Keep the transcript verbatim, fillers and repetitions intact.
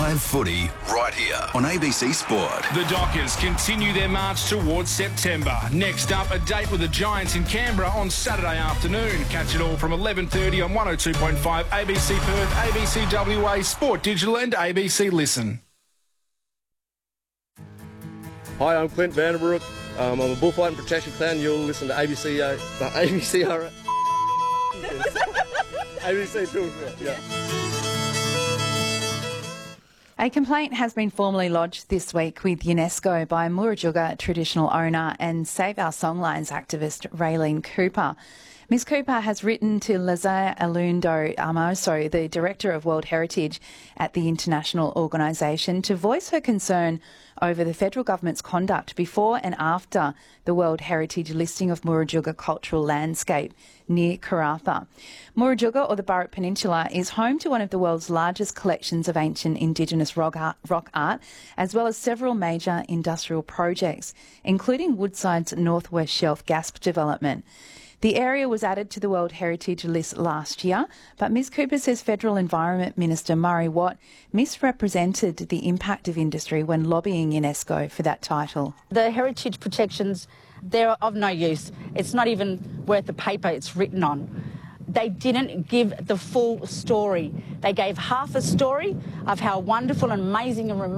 live footy right here on A B C Sport. The Dockers continue their march towards September. Next up, a date with the Giants in Canberra on Saturday afternoon. Catch it all from eleven thirty on one oh two point five A B C Perth, A B C W A, Sport Digital and A B C Listen. Hi, I'm Clint Vanderbroek. Um, I'm a bullfighting protection clown. You'll listen to A B C, uh, A B C, R A B C Two, yeah. A complaint has been formally lodged this week with UNESCO by Murujuga traditional owner and Save Our Songlines activist Raylene Cooper. Miz Cooper has written to Lazare Alundo Amoso, the Director of World Heritage at the international organisation, to voice her concern over the federal government's conduct before and after the World Heritage listing of Murujuga cultural landscape near Karratha. Murujuga, or the Burrup Peninsula, is home to one of the world's largest collections of ancient Indigenous rock art, rock art, as well as several major industrial projects, including Woodside's Northwest Shelf gas development. The area was added to the World Heritage List last year, but Miz Cooper says Federal Environment Minister Murray Watt misrepresented the impact of industry when lobbying UNESCO for that title. The heritage protections, they're of no use. It's not even worth the paper it's written on. They didn't give the full story. They gave half a story of how wonderful and amazing and